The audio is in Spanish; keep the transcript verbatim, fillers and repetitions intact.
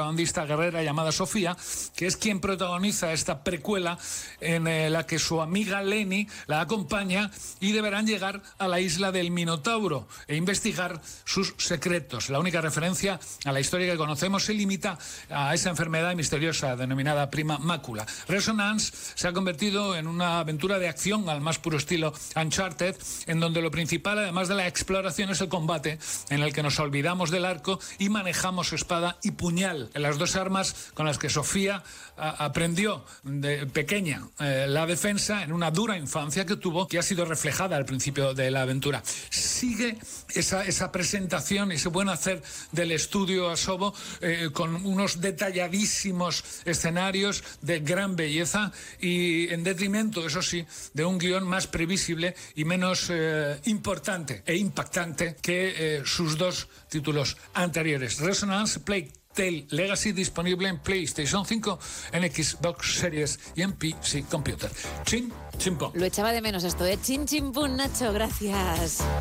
contrabandista guerrera llamada Sofía, que es quien protagoniza esta precuela en eh, la que su amiga Lenny la acompaña y deberán llegar a la isla del Minotauro e investigar sus secretos. La única referencia a la historia que conocemos se limita a esa enfermedad misteriosa denominada prima mácula. Resonance se ha convertido en una aventura de acción al más puro estilo Uncharted, en donde lo principal, además de la exploración, es el combate, en el que nos olvidamos del arco y manejamos espada y puñal, las dos armas con las que Sofía a, aprendió de pequeña eh, la defensa en una dura infancia que tuvo, que ha sido reflejada al principio de la aventura. Sigue esa, esa presentación, ese buen hacer del estudio Asobo, eh, con unos detalladísimos escenarios de gran belleza y en detrimento, eso sí, de un guión más previsible y menos eh, importante e impactante que eh, sus dos títulos anteriores. Resonance, Plague Tale Legacy, disponible en PlayStation cinco, en Xbox Series y en P C Computer. Chin, chimpón. Lo echaba de menos esto, ¿eh? Chin, chimpún, Nacho, gracias.